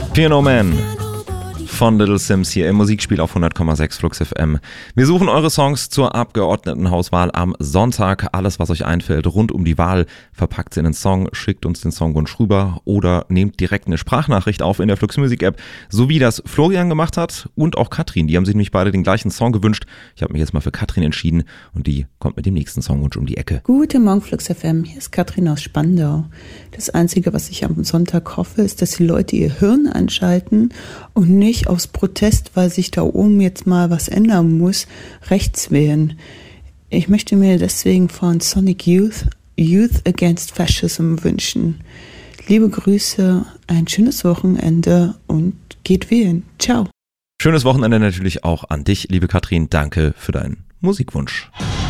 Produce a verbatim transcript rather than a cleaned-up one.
Fear No Man von Little Sims hier im Musikspiel auf hundert Komma sechs Flux F M. Wir suchen eure Songs zur Abgeordnetenhauswahl am Sonntag. Alles, was euch einfällt rund um die Wahl, verpackt in einen Song, schickt uns den Songwunsch rüber oder nehmt direkt eine Sprachnachricht auf in der Flux Music App, so wie das Florian gemacht hat und auch Katrin. Die haben sich nämlich beide den gleichen Song gewünscht. Ich habe mich jetzt mal für Katrin entschieden und die kommt mit dem nächsten Songwunsch um die Ecke. Guten Morgen Flux F M, hier ist Katrin aus Spandau. Das Einzige, was ich am Sonntag hoffe, ist, dass die Leute ihr Hirn anschalten und nicht aus Protest, weil sich da oben jetzt mal was ändern muss, rechts wählen. Ich möchte mir deswegen von Sonic Youth Youth Against Fascism wünschen. Liebe Grüße, ein schönes Wochenende und geht wählen. Ciao. Schönes Wochenende natürlich auch an dich, liebe Katrin. Danke für deinen Musikwunsch.